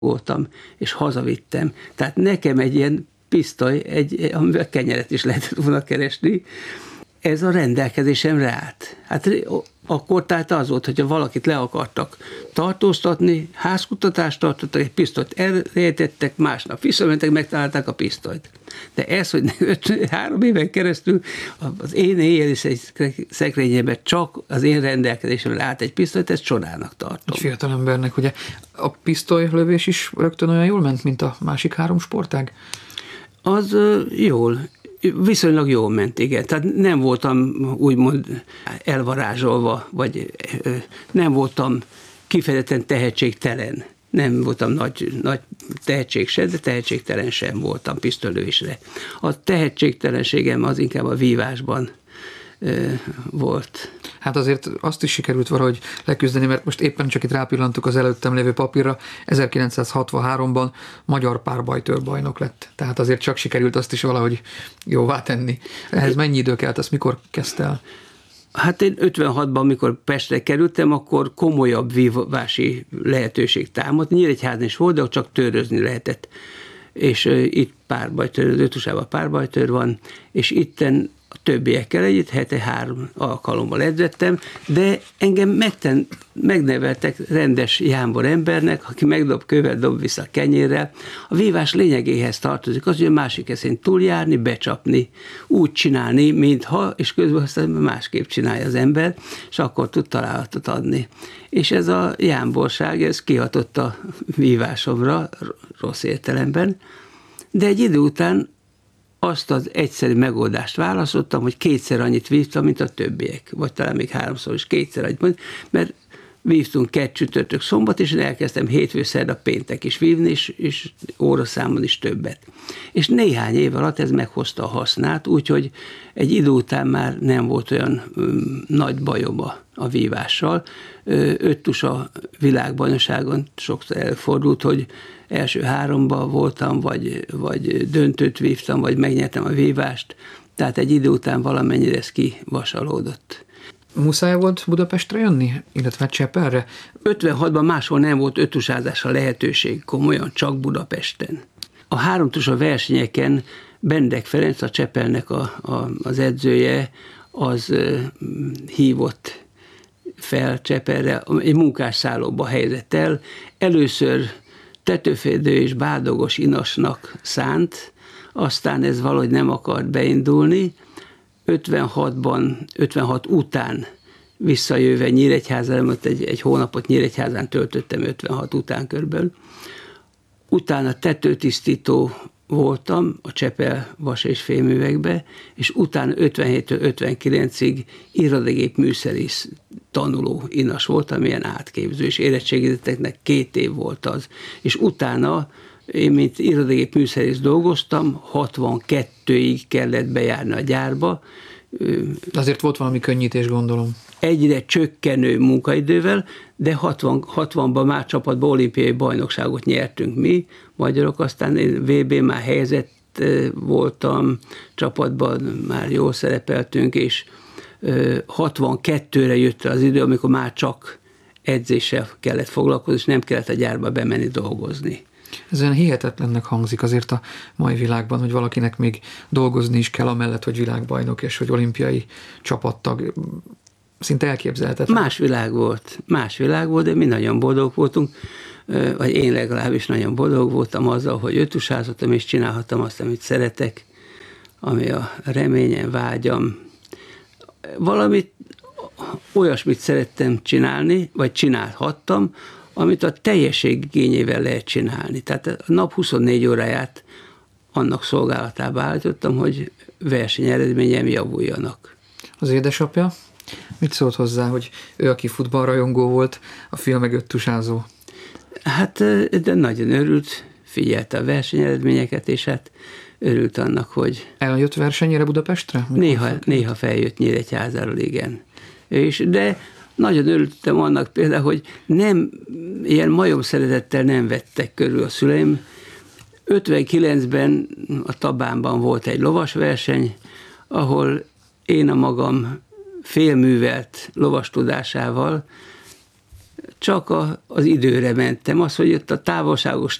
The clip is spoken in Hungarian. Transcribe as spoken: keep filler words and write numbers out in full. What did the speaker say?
voltam, és hazavittem. Tehát nekem egy ilyen pisztoly, egy, amivel kenyeret is lehetett volna keresni, ez a rendelkezésemre állt. Hát akkor tehát az volt, hogyha valakit le akartak tartóztatni, házkutatást tartottak, egy pisztolyt elrejtettek, másnap visszamentek, megtalálták a pisztolyt. De ez, hogy öt, három éven keresztül az én éjjeli szekrényében csak az én rendelkezésemre állt egy pisztolyt, ezt csodának tartom. Egy fiatal embernek, ugye a pisztolylövés is rögtön olyan jól ment, mint a másik három sportág? Az jól, viszonylag jól ment, igen. Tehát nem voltam úgymond elvarázsolva, vagy nem voltam kifejezetten tehetségtelen. Nem voltam nagy, nagy tehetség sem, de tehetségtelen sem voltam pisztolylövésre. A tehetségtelenségem az inkább a vívásban volt. Hát azért azt is sikerült valahogy leküzdeni, mert most éppen csak itt rápillantuk az előttem lévő papírra, ezerkilencszázhatvanháromban magyar párbajtőr bajnok lett. Tehát azért csak sikerült azt is valahogy jóvá tenni. Ehhez mennyi idő kellett, azt mikor kezdte el? Hát én ötvenhatban, mikor Pestre kerültem, akkor komolyabb vívási lehetőség támadt. Nyíregyházan is volt, de ott csak törözni lehetett. És uh, itt párbajtőr, az Ötusában párbajtőr van, és itten a többiekkel együtt hete három alkalommal edzettem, de engem megten, megneveltek rendes jámbor embernek, aki megdob követ, dob vissza kenyérrel. A vívás lényegéhez tartozik az, hogy a másik eszén túljárni, becsapni, úgy csinálni, mintha, és közben aztán másképp csinálja az ember, és akkor tud találatot adni. És ez a jámborság, ez kihatott a vívásomra, rossz értelemben, de egy idő után azt az egyszerű megoldást választottam, hogy kétszer annyit vívtam, mint a többiek, vagy talán még háromszor is kétszer annyit, mert vívtunk kett, csütörtök, szombat, és én elkezdtem hétfő, szerda, péntek is vívni, és, és óraszámon is többet. És néhány év alatt ez meghozta a hasznát, úgyhogy egy idő után már nem volt olyan um, nagy bajom a, a vívással. Öttusa világbajnokságon sokszor elfordult, hogy első háromban voltam, vagy, vagy döntőt vívtam, vagy megnyertem a vívást, tehát egy idő után valamennyire ez kivasalódott. Muszáj volt Budapestre jönni, illetve Csepelre? ötvenhatban máshol nem volt öttusázásra lehetőség, komolyan, csak Budapesten. A háromtusa versenyeken Bendek Ferenc, a Csepelnek a, a, az edzője, az hívott fel Csepelre, egy munkásszállóba helyezett el. Először tetőfedő és bádogos inasnak szánt, aztán ez valahogy nem akart beindulni. ötvenhatban, ötvenhat után visszajöve Nyíregyházára, egy, egy hónapot Nyíregyházán töltöttem ötvenhat után körülbelül. Utána tetőtisztító voltam a Csepel vas- és fémművekbe, és utána ötvenhéttől ötvenkilencig irodagép műszerész tanuló inas voltam, ilyen átképző, és érettségizeteknek két év volt az. És utána én, mint irodagép műszerész dolgoztam, hatvankettőig kellett bejárni a gyárba. Azért volt valami könnyítés, gondolom. Egyre csökkenő munkaidővel, de hatvan, hatvanban már csapatban olimpiai bajnokságot nyertünk mi, magyarok, aztán én vé bé már helyezett voltam, csapatban már jól szerepeltünk, és hatvankettőre jött az idő, amikor már csak edzéssel kellett foglalkozni, és nem kellett a gyárba bemenni dolgozni. Ez olyan hihetetlennek hangzik azért a mai világban, hogy valakinek még dolgozni is kell amellett, hogy világbajnok és hogy olimpiai csapattag. Szinte elképzelhetetlen. Más világ volt, más világ volt, de mi nagyon boldog voltunk, vagy én legalábbis nagyon boldog voltam azzal, hogy öttusázottam és csinálhattam azt, amit szeretek, ami a reményem, vágyam. Valamit, olyasmit szerettem csinálni, vagy csinálhattam, amit a teljesség igényével lehet csinálni. Tehát a nap huszonnégy óráját annak szolgálatába állítottam, hogy versenyeredményem javuljanak. Az édesapja mit szólt hozzá, hogy ő, aki futballrajongó volt, a fia meg öttusázó? Hát, de nagyon örült, figyelte a versenyeredményeket, és hát örült annak, hogy... Eljött versenyére Budapestre? Néha, néha feljött Nyíregyházáról, igen. És, de nagyon örültem annak például, hogy nem, ilyen majom szeretettel nem vettek körül a szüleim. ötvenkilencben a Tabánban volt egy lovasverseny, ahol én a magam félművelt lovas tudásával csak a, az időre mentem. Az, hogy ott a távolságos